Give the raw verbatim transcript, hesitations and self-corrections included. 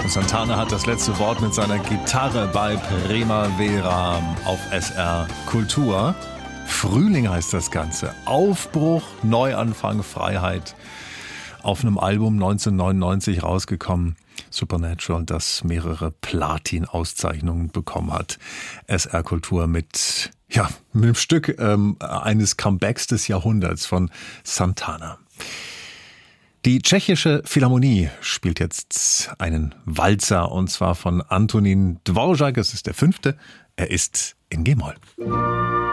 Santana hat das letzte Wort mit seiner Gitarre bei Primavera auf S R Kultur. Frühling heißt das Ganze. Aufbruch, Neuanfang, Freiheit. Auf einem Album neunzehnhundertneunundneunzig rausgekommen. Supernatural, das mehrere Platin-Auszeichnungen bekommen hat. S R Kultur mit, ja, mit einem Stück ähm, eines Comebacks des Jahrhunderts von Santana. Die Tschechische Philharmonie spielt jetzt einen Walzer, und zwar von Antonín Dvořák. Es ist der fünfte. Er ist in G-Moll.